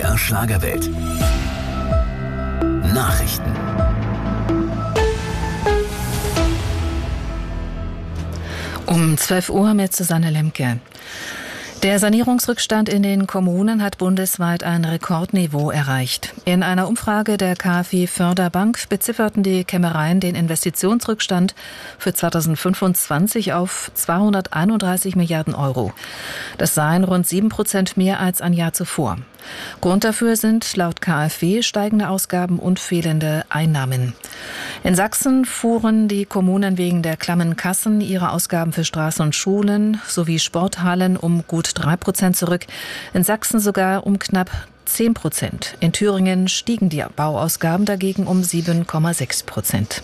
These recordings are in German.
MDR Schlagerwelt. Nachrichten. Um 12 Uhr mit Susanne Lemke. Der Sanierungsrückstand in den Kommunen hat bundesweit ein Rekordniveau erreicht. In einer Umfrage der KfW Förderbank bezifferten die Kämmereien den Investitionsrückstand für 2025 auf 231 Milliarden Euro. Das seien rund 7% mehr als ein Jahr zuvor. Grund dafür sind laut KfW steigende Ausgaben und fehlende Einnahmen. In Sachsen fuhren die Kommunen wegen der klammen Kassen ihre Ausgaben für Straßen und Schulen sowie Sporthallen um gut 3% zurück. In Sachsen sogar um knapp 10%. In Thüringen stiegen die Bauausgaben dagegen um 7,6%.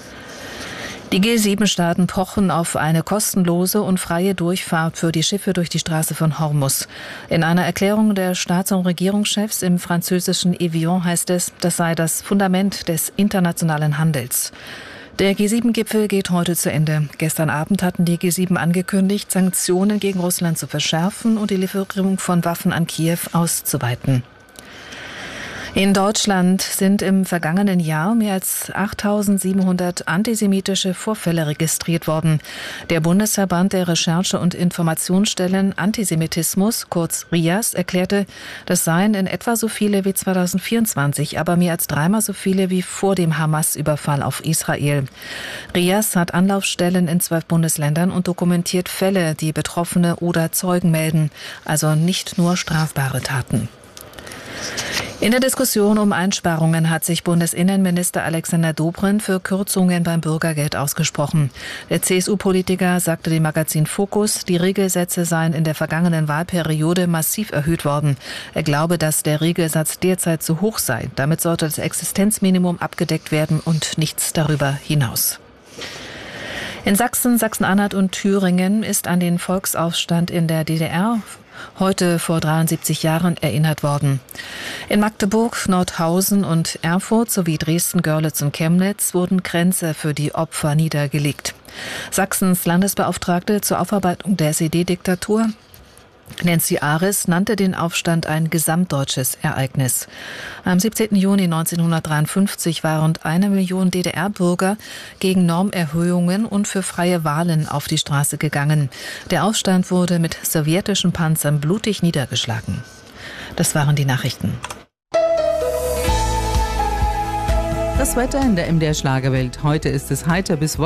Die G7-Staaten pochen auf eine kostenlose und freie Durchfahrt für die Schiffe durch die Straße von Hormuz. In einer Erklärung der Staats- und Regierungschefs im französischen Evian heißt es, das sei das Fundament des internationalen Handels. Der G7-Gipfel geht heute zu Ende. Gestern Abend hatten die G7 angekündigt, Sanktionen gegen Russland zu verschärfen und die Lieferung von Waffen an Kiew auszuweiten. In Deutschland sind im vergangenen Jahr mehr als 8.700 antisemitische Vorfälle registriert worden. Der Bundesverband der Recherche- und Informationsstellen Antisemitismus, kurz RIAS, erklärte, das seien in etwa so viele wie 2024, aber mehr als dreimal so viele wie vor dem Hamas-Überfall auf Israel. RIAS hat Anlaufstellen in 12 Bundesländern und dokumentiert Fälle, die Betroffene oder Zeugen melden, also nicht nur strafbare Taten. In der Diskussion um Einsparungen hat sich Bundesinnenminister Alexander Dobrindt für Kürzungen beim Bürgergeld ausgesprochen. Der CSU-Politiker sagte dem Magazin Focus, die Regelsätze seien in der vergangenen Wahlperiode massiv erhöht worden. Er glaube, dass der Regelsatz derzeit zu hoch sei. Damit sollte das Existenzminimum abgedeckt werden und nichts darüber hinaus. In Sachsen, Sachsen-Anhalt und Thüringen ist an den Volksaufstand in der DDR heute vor 73 Jahren erinnert worden. In Magdeburg, Nordhausen und Erfurt sowie Dresden, Görlitz und Chemnitz wurden Kränze für die Opfer niedergelegt. Sachsens Landesbeauftragte zur Aufarbeitung der SED-Diktatur, Nancy Aris, nannte den Aufstand ein gesamtdeutsches Ereignis. Am 17. Juni 1953 waren rund 1 Million DDR-Bürger gegen Normerhöhungen und für freie Wahlen auf die Straße gegangen. Der Aufstand wurde mit sowjetischen Panzern blutig niedergeschlagen. Das waren die Nachrichten. Das Wetter in der MDR Schlagerwelt. Heute ist es heiter bis